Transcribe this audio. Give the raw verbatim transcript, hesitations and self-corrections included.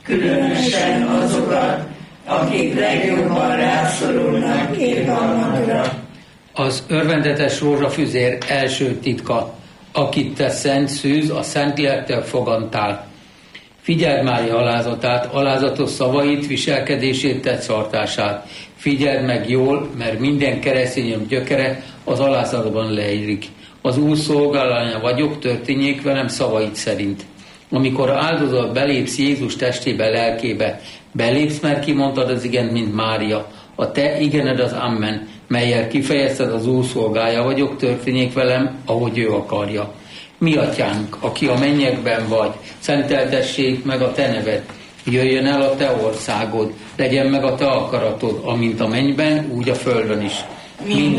különösen azokat, akik legjobban rászorulnak irgalmadra. Az örvendetes rózsafüzér első titka, akit te szent szűz, a Szentlélektől fogantál. Figyeld Mária alázatát, alázatos szavait, viselkedését, tetsztartását. Figyeld meg jól, mert minden keresztényem gyökere az alázatban leírik. Az Úr szolgálánya vagyok, történjék velem szavait szerint. Amikor áldozat belépsz Jézus testébe, lelkébe, belépsz, mert kimondtad az igent, mint Mária. A te igened az amen, mellyel kifejezted az Úr szolgája vagyok, történjék velem, ahogy ő akarja. Mi atyánk, aki a mennyekben vagy, szenteltessék meg a te neved, jöjjön el a te országod, legyen meg a te akaratod, amint a mennyben, úgy a földön is. Minden